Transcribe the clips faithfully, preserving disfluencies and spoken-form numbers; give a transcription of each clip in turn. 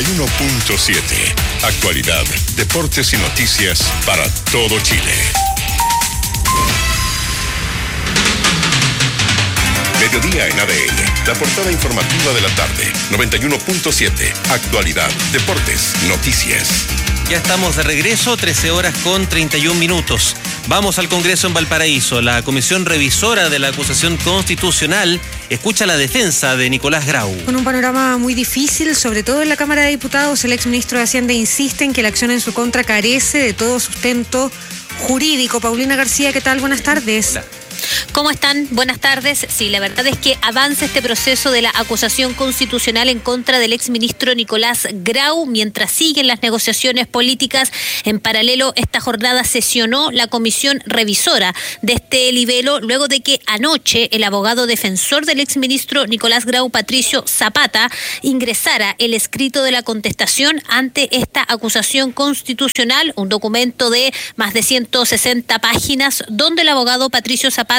y uno punto siete. Actualidad, deportes y noticias para todo Chile. Mediodía en A D N, la portada informativa de la tarde, noventa y uno punto siete. Actualidad, deportes, noticias. Ya estamos de regreso, trece horas con treinta y un minutos. Vamos al Congreso en Valparaíso. La comisión revisora de la acusación constitucional escucha la defensa de Nicolás Grau. Con un panorama muy difícil, sobre todo en la Cámara de Diputados, el exministro de Hacienda insiste en que la acción en su contra carece de todo sustento jurídico. Paulina García, ¿qué tal? Buenas tardes. ¿Cómo están? Buenas tardes. Sí, la verdad es que avanza este proceso de la acusación constitucional en contra del exministro Nicolás Grau. Mientras siguen las negociaciones políticas, en paralelo, esta jornada sesionó la comisión revisora de este libelo, luego de que anoche el abogado defensor del exministro Nicolás Grau, Patricio Zapata, ingresara el escrito de la contestación ante esta acusación constitucional, un documento de más de ciento sesenta páginas, donde el abogado Patricio Zapata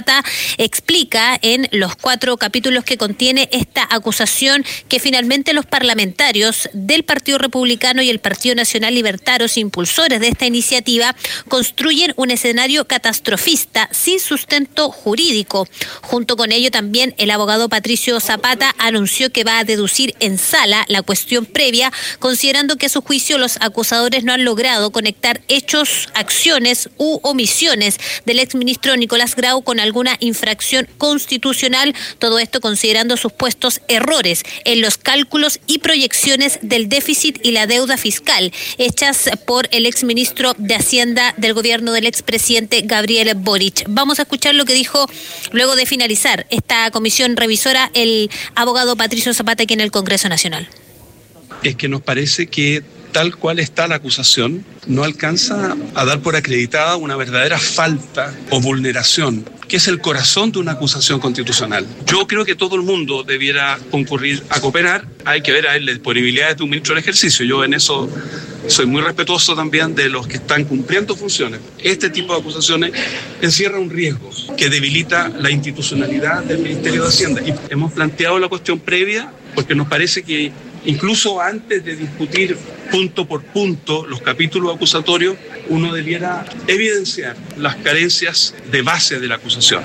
explica en los cuatro capítulos que contiene esta acusación que finalmente los parlamentarios del Partido Republicano y el Partido Nacional Libertarios, impulsores de esta iniciativa, construyen un escenario catastrofista sin sustento jurídico. Junto con ello también el abogado Patricio Zapata anunció que va a deducir en sala la cuestión previa, considerando que a su juicio los acusadores no han logrado conectar hechos, acciones u omisiones del exministro Nicolás Grau con alguna infracción constitucional, todo esto considerando supuestos errores en los cálculos y proyecciones del déficit y la deuda fiscal hechas por el exministro de Hacienda del gobierno del expresidente Gabriel Boric. Vamos a escuchar lo que dijo luego de finalizar esta comisión revisora el abogado Patricio Zapata aquí en el Congreso Nacional. Es que nos parece que tal cual está la acusación, no alcanza a dar por acreditada una verdadera falta o vulneración, que es el corazón de una acusación constitucional. Yo creo que todo el mundo debiera concurrir a cooperar. Hay que ver a él las disponibilidades de un ministro del ejercicio. Yo en eso soy muy respetuoso también de los que están cumpliendo funciones. Este tipo de acusaciones encierra un riesgo que debilita la institucionalidad del Ministerio de Hacienda. Y hemos planteado la cuestión previa porque nos parece que incluso antes de discutir punto por punto los capítulos acusatorios, uno debiera evidenciar las carencias de base de la acusación.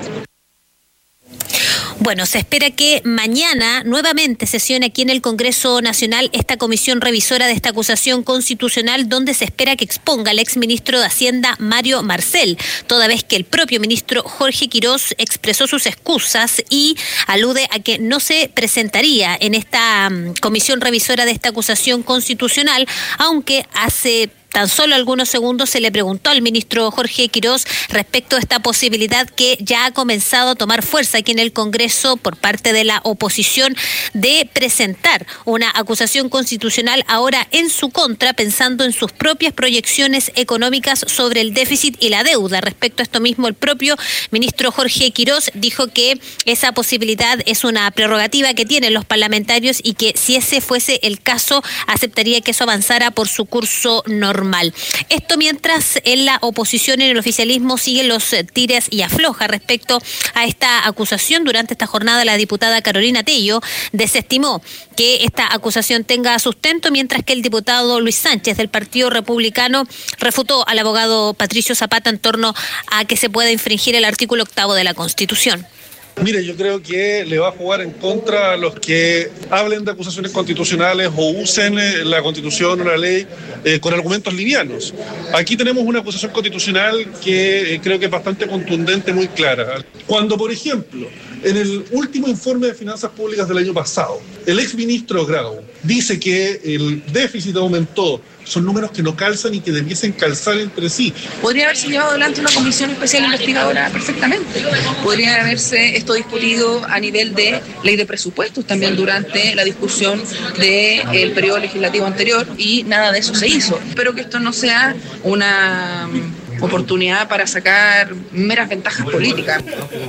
Bueno, se espera que mañana nuevamente sesione aquí en el Congreso Nacional esta comisión revisora de esta acusación constitucional, donde se espera que exponga al exministro de Hacienda, Mario Marcel, toda vez que el propio ministro Jorge Quirós expresó sus excusas y alude a que no se presentaría en esta um, comisión revisora de esta acusación constitucional, aunque hace tan solo algunos segundos se le preguntó al ministro Jorge Quirós respecto a esta posibilidad que ya ha comenzado a tomar fuerza aquí en el Congreso por parte de la oposición de presentar una acusación constitucional ahora en su contra, pensando en sus propias proyecciones económicas sobre el déficit y la deuda. Respecto a esto mismo, el propio ministro Jorge Quirós dijo que esa posibilidad es una prerrogativa que tienen los parlamentarios y que si ese fuese el caso, aceptaría que eso avanzara por su curso normal. Normal. Esto mientras en la oposición y en el oficialismo siguen los tires y afloja respecto a esta acusación. Durante esta jornada la diputada Carolina Tello desestimó que esta acusación tenga sustento, mientras que el diputado Luis Sánchez del Partido Republicano refutó al abogado Patricio Zapata en torno a que se pueda infringir el artículo octavo de la Constitución. Mire, yo creo que le va a jugar en contra a los que hablen de acusaciones constitucionales o usen la Constitución o la ley eh, con argumentos livianos. Aquí tenemos una acusación constitucional que eh, creo que es bastante contundente, muy clara. Cuando, por ejemplo, en el último informe de finanzas públicas del año pasado, el exministro Grau dice que el déficit aumentó, son números que no calzan y que debiesen calzar entre sí. Podría haberse llevado adelante una comisión especial investigadora perfectamente. Podría haberse esto discutido a nivel de ley de presupuestos también durante la discusión del periodo legislativo anterior y nada de eso se hizo. Espero que esto no sea una oportunidad para sacar meras ventajas políticas.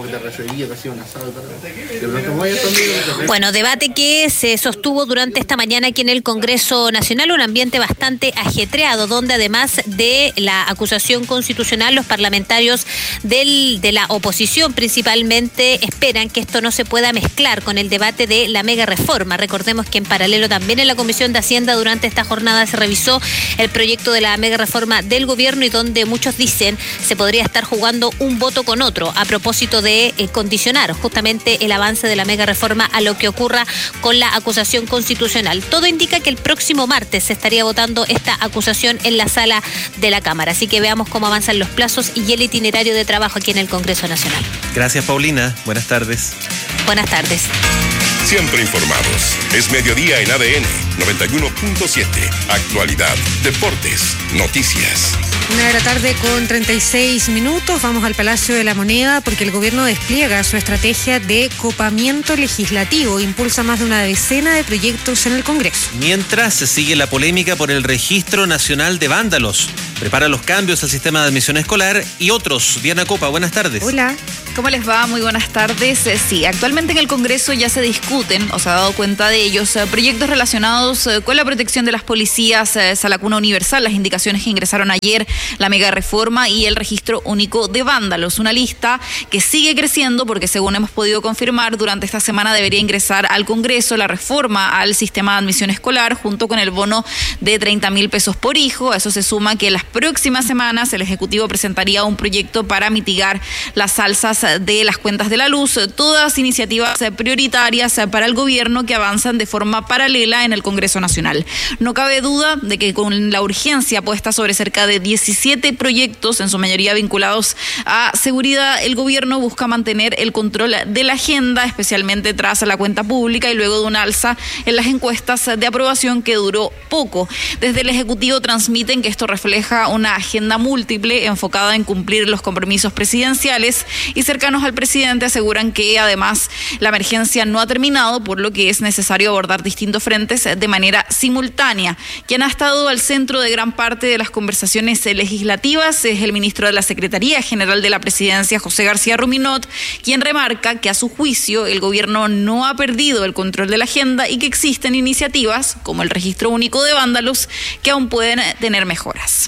Bueno, debate que se sostuvo durante esta mañana aquí en el Congreso Nacional, un ambiente bastante ajetreado, donde además de la acusación constitucional, los parlamentarios del, de la oposición principalmente esperan que esto no se pueda mezclar con el debate de la mega reforma. Recordemos que en paralelo también en la Comisión de Hacienda durante esta jornada se revisó el proyecto de la mega reforma del gobierno y donde muchos dicen se podría estar jugando un voto con otro a propósito de eh, condicionar justamente el avance de la mega reforma a lo que ocurra con la acusación constitucional. Todo indica que el próximo martes se estaría votando esta acusación en la sala de la Cámara. Así que veamos cómo avanzan los plazos y el itinerario de trabajo aquí en el Congreso Nacional. Gracias, Paulina. Buenas tardes. Buenas tardes. Siempre informados. Es mediodía en A D N noventa y uno punto siete. Actualidad, deportes, noticias. Una de la tarde con treinta y seis minutos. Vamos al Palacio de la Moneda porque el gobierno despliega su estrategia de copamiento legislativo. Impulsa más de una decena de proyectos en el Congreso. Mientras se sigue la polémica por el Registro Nacional de Vándalos. Prepara los cambios al sistema de admisión escolar y otros. Diana Copa, buenas tardes. Hola. ¿Cómo les va? Muy buenas tardes. Sí, actualmente en el Congreso ya se discuten, o se ha dado cuenta de ellos, proyectos relacionados con la protección de las policías, Salacuna Universal, las indicaciones que ingresaron ayer, la mega reforma y el registro único de vándalos. Una lista que sigue creciendo porque, según hemos podido confirmar, durante esta semana debería ingresar al Congreso la reforma al sistema de admisión escolar junto con el bono de treinta mil pesos por hijo. A eso se suma que en las próximas semanas el Ejecutivo presentaría un proyecto para mitigar las alzas de las cuentas de la luz, todas iniciativas prioritarias para el gobierno que avanzan de forma paralela en el Congreso Nacional. No cabe duda de que con la urgencia puesta sobre cerca de diecisiete proyectos, en su mayoría vinculados a seguridad, el gobierno busca mantener el control de la agenda, especialmente tras la cuenta pública y luego de una alza en las encuestas de aprobación que duró poco. Desde el Ejecutivo transmiten que esto refleja una agenda múltiple enfocada en cumplir los compromisos presidenciales y cercanos al presidente aseguran que además la emergencia no ha terminado, por lo que es necesario abordar distintos frentes de manera simultánea. Quien ha estado al centro de gran parte de las conversaciones legislativas es el ministro de la Secretaría General de la Presidencia, José García Ruminot, quien remarca que a su juicio el gobierno no ha perdido el control de la agenda y que existen iniciativas como el registro único de vándalos que aún pueden tener mejoras.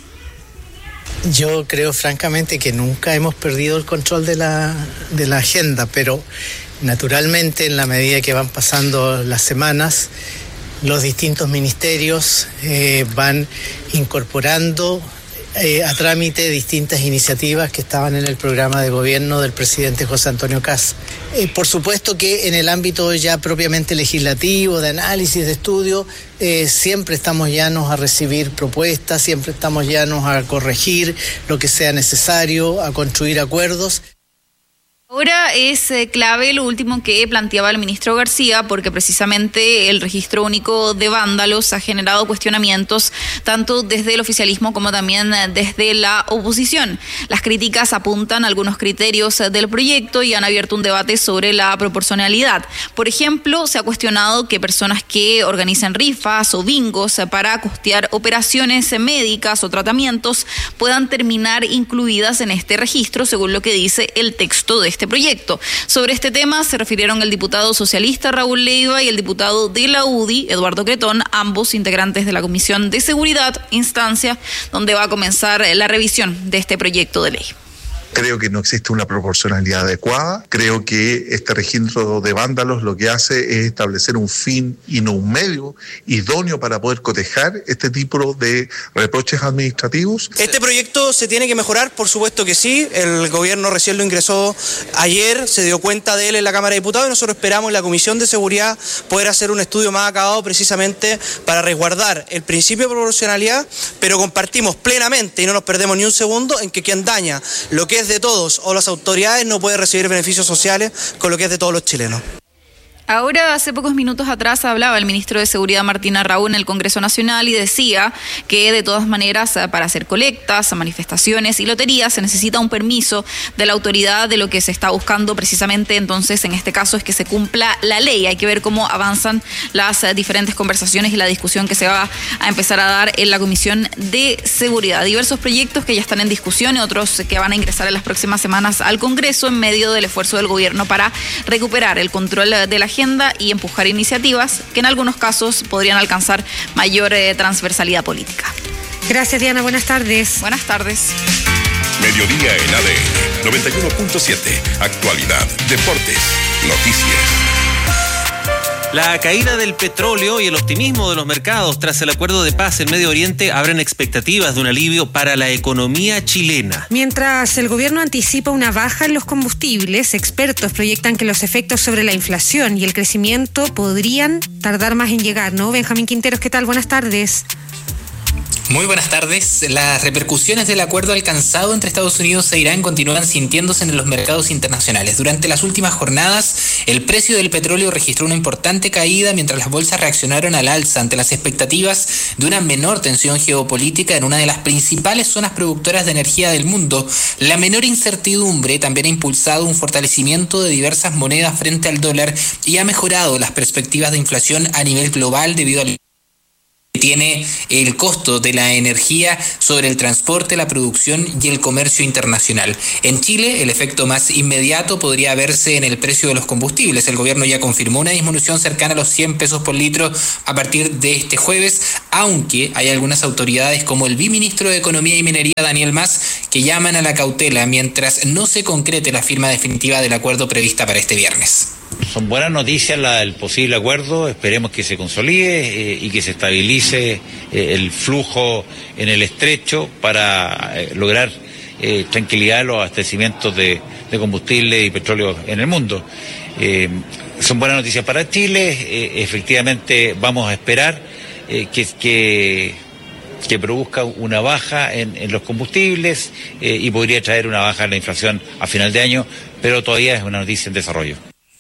Yo creo francamente que nunca hemos perdido el control de la, de la agenda, pero naturalmente en la medida que van pasando las semanas, los distintos ministerios eh, van incorporando eh, a trámite distintas iniciativas que estaban en el programa de gobierno del presidente José Antonio Kast. Eh, por supuesto que en el ámbito ya propiamente legislativo, de análisis, de estudio, eh, siempre estamos llanos a recibir propuestas, siempre estamos llanos a corregir lo que sea necesario, a construir acuerdos. Ahora es eh, clave lo último que planteaba el ministro García, porque precisamente el registro único de vándalos ha generado cuestionamientos tanto desde el oficialismo como también desde la oposición. Las críticas apuntan a algunos criterios del proyecto y han abierto un debate sobre la proporcionalidad. Por ejemplo, se ha cuestionado que personas que organizan rifas o bingos para costear operaciones médicas o tratamientos puedan terminar incluidas en este registro, según lo que dice el texto de este proyecto. Sobre este tema se refirieron el diputado socialista Raúl Leiva y el diputado de la U D I, Eduardo Cretón, ambos integrantes de la Comisión de Seguridad, instancia donde va a comenzar la revisión de este proyecto de ley. Creo que no existe una proporcionalidad adecuada. Creo que este registro de vándalos lo que hace es establecer un fin y no un medio idóneo para poder cotejar este tipo de reproches administrativos. Este proyecto se tiene que mejorar, por supuesto que sí. El gobierno recién lo ingresó ayer, se dio cuenta de él en la Cámara de Diputados y nosotros esperamos en la Comisión de Seguridad poder hacer un estudio más acabado precisamente para resguardar el principio de proporcionalidad, pero compartimos plenamente y no nos perdemos ni un segundo en que quien daña lo que es de todos o las autoridades no puede recibir beneficios sociales con lo que es de todos los chilenos. Ahora, hace pocos minutos atrás hablaba el ministro de Seguridad Martín Arrau en el Congreso Nacional y decía que de todas maneras para hacer colectas, manifestaciones y loterías se necesita un permiso de la autoridad. De lo que se está buscando precisamente entonces en este caso es que se cumpla la ley. Hay que ver cómo avanzan las diferentes conversaciones y la discusión que se va a empezar a dar en la Comisión de Seguridad. Diversos proyectos que ya están en discusión y otros que van a ingresar en las próximas semanas al Congreso en medio del esfuerzo del gobierno para recuperar el control de la agenda y empujar iniciativas que en algunos casos podrían alcanzar mayor eh, transversalidad política. Gracias, Diana. Buenas tardes. Buenas tardes. Mediodía en A D N noventa y uno punto siete. Actualidad, deportes, noticias. La caída del petróleo y el optimismo de los mercados tras el acuerdo de paz en Medio Oriente abren expectativas de un alivio para la economía chilena. Mientras el gobierno anticipa una baja en los combustibles, expertos proyectan que los efectos sobre la inflación y el crecimiento podrían tardar más en llegar, ¿no? Benjamín Quinteros, ¿qué tal? Buenas tardes. Muy buenas tardes. Las repercusiones del acuerdo alcanzado entre Estados Unidos e Irán continúan sintiéndose en los mercados internacionales. Durante las últimas jornadas, el precio del petróleo registró una importante caída mientras las bolsas reaccionaron al alza ante las expectativas de una menor tensión geopolítica en una de las principales zonas productoras de energía del mundo. La menor incertidumbre también ha impulsado un fortalecimiento de diversas monedas frente al dólar y ha mejorado las perspectivas de inflación a nivel global debido al tiene el costo de la energía sobre el transporte, la producción y el comercio internacional. En Chile, el efecto más inmediato podría verse en el precio de los combustibles. El gobierno ya confirmó una disminución cercana a los cien pesos por litro a partir de este jueves, aunque hay algunas autoridades como el viceministro de Economía y Minería, Daniel Mas, que llaman a la cautela mientras no se concrete la firma definitiva del acuerdo prevista para este viernes. Son buenas noticias la, el posible acuerdo, esperemos que se consolide eh, y que se estabilice eh, el flujo en el estrecho para eh, lograr eh, tranquilidad en los abastecimientos de, de combustible y petróleo en el mundo. Eh, son buenas noticias para Chile, eh, efectivamente vamos a esperar eh, que, que, que produzca una baja en, en los combustibles eh, y podría traer una baja en la inflación a final de año, pero todavía es una noticia en desarrollo.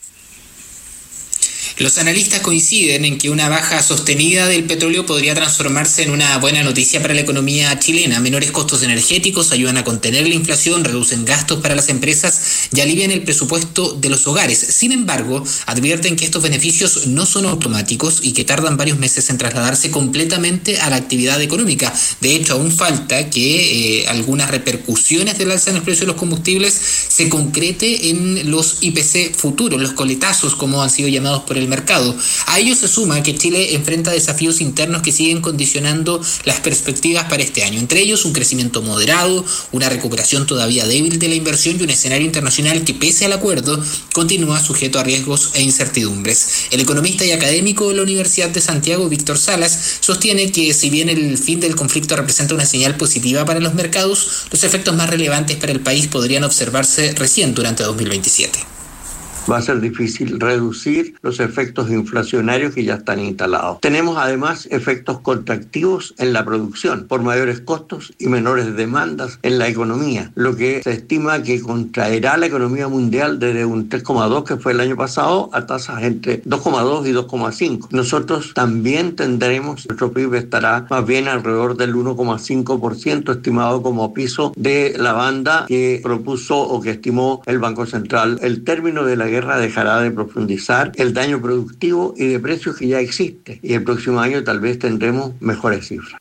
Los analistas coinciden en que una baja sostenida del petróleo podría transformarse en una buena noticia para la economía chilena. Menores costos energéticos ayudan a contener la inflación, reducen gastos para las empresas y alivian el presupuesto de los hogares. Sin embargo, advierten que estos beneficios no son automáticos y que tardan varios meses en trasladarse completamente a la actividad económica. De hecho, aún falta que eh, algunas repercusiones del alza en el precio de los combustibles se concrete en los I P C futuros, los coletazos, como han sido llamados por el mercado. A ello se suma que Chile enfrenta desafíos internos que siguen condicionando las perspectivas para este año, entre ellos un crecimiento moderado, una recuperación todavía débil de la inversión y un escenario internacional que, pese al acuerdo, continúa sujeto a riesgos e incertidumbres. El economista y académico de la Universidad de Santiago, Víctor Salas, sostiene que si bien el fin del conflicto representa una señal positiva para los mercados, los efectos más relevantes para el país podrían observarse recién durante dos mil veintisiete. Va a ser difícil reducir los efectos inflacionarios que ya están instalados. Tenemos además efectos contractivos en la producción por mayores costos y menores demandas en la economía, lo que se estima que contraerá la economía mundial desde un tres coma dos que fue el año pasado a tasas entre dos coma dos y dos coma cinco. Nosotros también tendremos, nuestro P I B estará más bien alrededor del uno coma cinco por ciento estimado como piso de la banda que propuso o que estimó el Banco Central. El término de la guerra dejará de profundizar el daño productivo y de precios que ya existe, y el próximo año tal vez tendremos mejores cifras.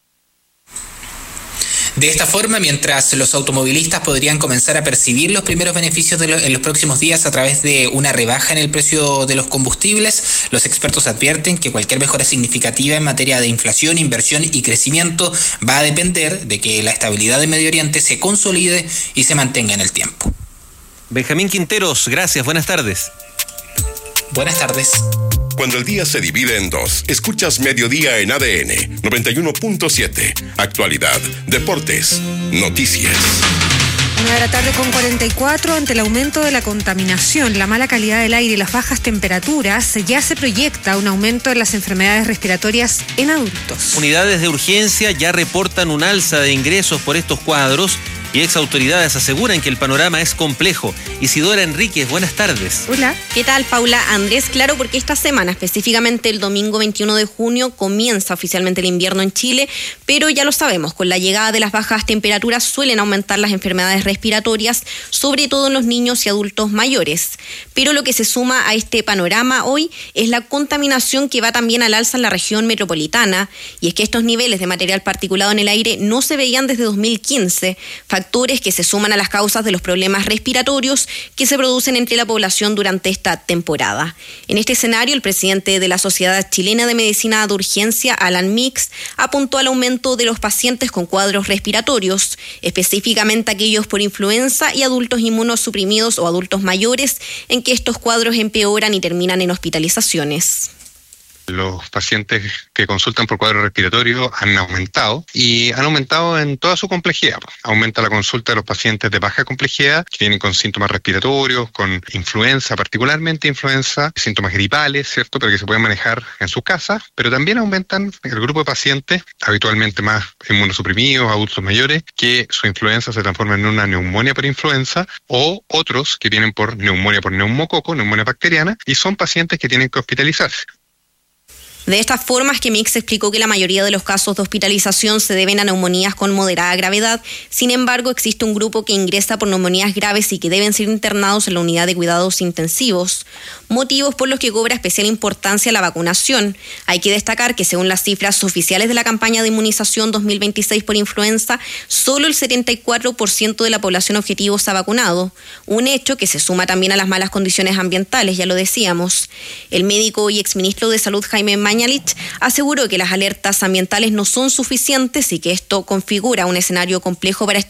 De esta forma, mientras los automovilistas podrían comenzar a percibir los primeros beneficios de lo, en los próximos días a través de una rebaja en el precio de los combustibles, los expertos advierten que cualquier mejora significativa en materia de inflación, inversión y crecimiento va a depender de que la estabilidad de Medio Oriente se consolide y se mantenga en el tiempo. Benjamín Quinteros, gracias, buenas tardes. Buenas tardes. Cuando el día se divide en dos, escuchas Mediodía en A D N noventa y uno punto siete. Actualidad, deportes, noticias. Una de la tarde con cuarenta y cuatro. Ante el aumento de la contaminación, la mala calidad del aire y las bajas temperaturas, ya se proyecta un aumento en las enfermedades respiratorias en adultos. Unidades de urgencia ya reportan un alza de ingresos por estos cuadros y ex autoridades aseguran que el panorama es complejo. Isidora Enríquez, buenas tardes. Hola. ¿Qué tal, Paula? Andrés, claro, porque esta semana, específicamente el domingo veintiuno de junio, comienza oficialmente el invierno en Chile, pero ya lo sabemos, con la llegada de las bajas temperaturas suelen aumentar las enfermedades respiratorias, sobre todo en los niños y adultos mayores. Pero lo que se suma a este panorama hoy es la contaminación que va también al alza en la región metropolitana, y es que estos niveles de material particulado en el aire no se veían desde dos mil quince, factores que se suman a las causas de los problemas respiratorios que se producen entre la población durante esta temporada. En este escenario, el presidente de la Sociedad Chilena de Medicina de Urgencia, Alan Mix, apuntó al aumento de los pacientes con cuadros respiratorios, específicamente aquellos por influenza y adultos inmunosuprimidos o adultos mayores, en que estos cuadros empeoran y terminan en hospitalizaciones. Los pacientes que consultan por cuadro respiratorio han aumentado y han aumentado en toda su complejidad. Aumenta la consulta de los pacientes de baja complejidad que vienen con síntomas respiratorios, con influenza, particularmente influenza, síntomas gripales, ¿cierto? Pero que se pueden manejar en sus casas. Pero también aumentan el grupo de pacientes, habitualmente más inmunosuprimidos, adultos mayores, que su influenza se transforma en una neumonía por influenza, o otros que vienen por neumonía por neumococo, neumonía bacteriana, y son pacientes que tienen que hospitalizarse. De estas formas que Mix explicó que la mayoría de los casos de hospitalización se deben a neumonías con moderada gravedad. Sin embargo, existe un grupo que ingresa por neumonías graves y que deben ser internados en la unidad de cuidados intensivos, motivos por los que cobra especial importancia la vacunación. Hay que destacar que según las cifras oficiales de la campaña de inmunización dos mil veintiséis por influenza, solo el setenta y cuatro por ciento de la población objetivo se ha vacunado, un hecho que se suma también a las malas condiciones ambientales, ya lo decíamos. El médico y exministro de Salud, Jaime Mañalich, aseguró que las alertas ambientales no son suficientes y que esto configura un escenario complejo para este